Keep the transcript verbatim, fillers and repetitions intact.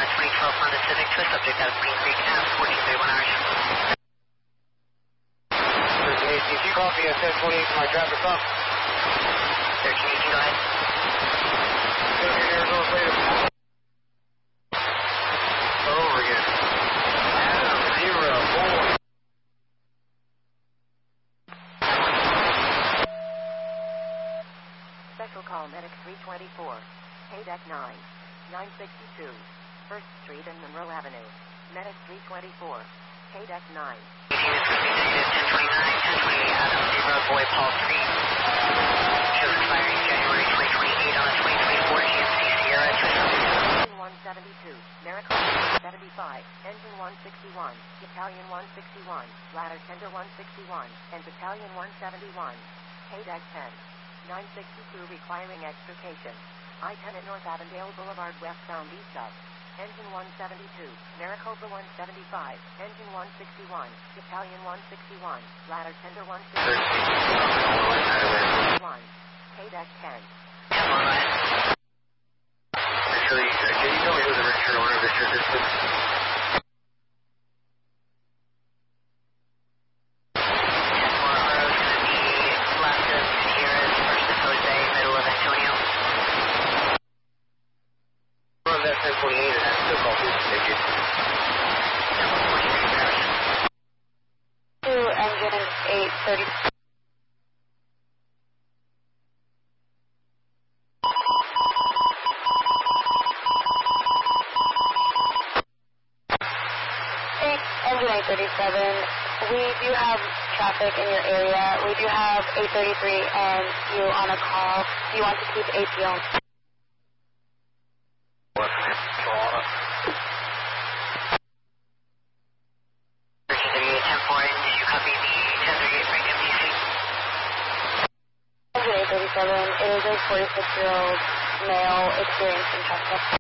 twenty twelve Honda Civic to a subject out of Green Creek at fourteen thirty-one hours. thirteen eighteen, copy at ten twenty-eight for my traffic stop. thirteen eighteen, go ahead. Arizona later. Over again. Adam, zero, four. Special call Medic three twenty-four. K-Deck nine. nine sixty-two. First Street and Monroe Avenue. Medic three twenty-four. K-Deck nine. ten twenty-nine, ten twenty-eight, Adam, zero, boy, Paul three. Shows expiring January twenty twenty-eight on a twenty twenty-four G M C Sierra to a subject. Engine one seventy-two. Maricopa seventy-five. Engine one sixty-one. Battalion one sixty-one. Ladder tender one sixty-one. And Battalion one seventy-one. K-Deck ten. nine sixty-two requiring extrication. I ten at North Avondale Boulevard westbound east of. Engine one seventy-two. Maricopa one seventy-five. Engine one sixty-one. Battalion one sixty-one. Ladder tender one sixty-one. K-Deck ten. Actually, uh, can you tell me who the registered owner of this shirt is, please? ten twenty-eight, and that's still called this ticket. To engine eight thirty. Engine eight thirty-seven, we do have traffic in your area. We do have eight thirty-three and you on a call. Do you want to keep A P on? eight thirty-seven, it is a forty-six-year-old male experiencing traffic.